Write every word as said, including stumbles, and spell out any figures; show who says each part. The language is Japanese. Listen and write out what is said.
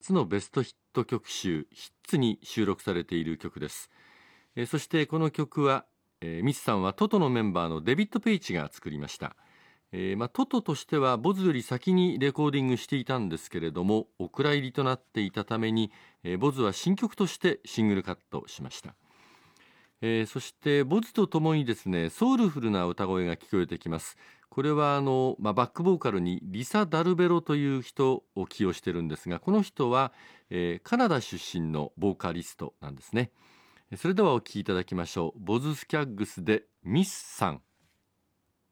Speaker 1: 初のベストヒット曲集ヒッツに収録されている曲です。えーそしてこの曲は、えーミスさんはトトのメンバーのデビッド・ペイチが作りました。えーまあ、トトとしてはボズより先にレコーディングしていたんですけれども、お蔵入りとなっていたために、えーボズは新曲としてシングルカットしました。えーそしてボズとともにですね、ソウルフルな歌声が聞こえてきます。これはあの、まあ、バックボーカルにリサ・ダルベロという人を起用してるんですが、この人は、えーカナダ出身のボーカリストなんですね。それではお聴きいただきましょう。ボズスキャッグスでミスさん。